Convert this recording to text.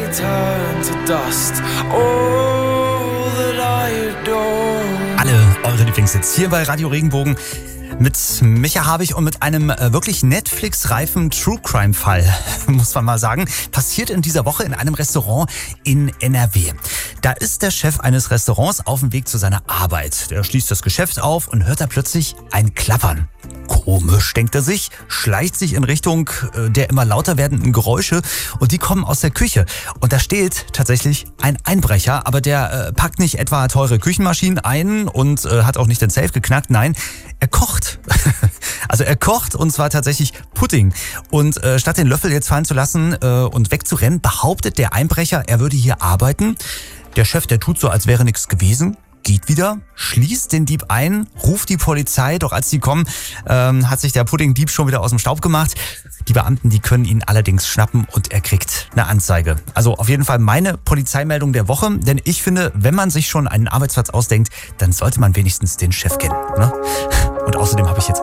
turn to dust. All that I adore. Alle eure Lieblingshits hier bei Radio Regenbogen mit Micha Habich und mit einem wirklich Netflix-reifen True-Crime-Fall, muss man mal sagen. Passiert in dieser Woche in einem Restaurant in NRW. Da ist der Chef eines Restaurants auf dem Weg zu seiner Arbeit. Der schließt das Geschäft auf und hört da plötzlich ein Klappern. Komisch, denkt er sich, schleicht sich in Richtung der immer lauter werdenden Geräusche und die kommen aus der Küche. Und da steht tatsächlich ein Einbrecher, aber der packt nicht etwa teure Küchenmaschinen ein und hat auch nicht den Safe geknackt, nein, er kocht. Also er kocht und zwar tatsächlich Pudding. Und statt den Löffel jetzt fallen zu lassen und wegzurennen, behauptet der Einbrecher, er würde hier arbeiten. Der Chef, der tut so, als wäre nichts gewesen. Geht wieder, schließt den Dieb ein, ruft die Polizei, doch als die kommen, hat sich der Puddingdieb schon wieder aus dem Staub gemacht. Die Beamten, die können ihn allerdings schnappen und er kriegt eine Anzeige. Also auf jeden Fall meine Polizeimeldung der Woche, denn ich finde, wenn man sich schon einen Arbeitsplatz ausdenkt, dann sollte man wenigstens den Chef kennen. Ne? Und außerdem habe ich jetzt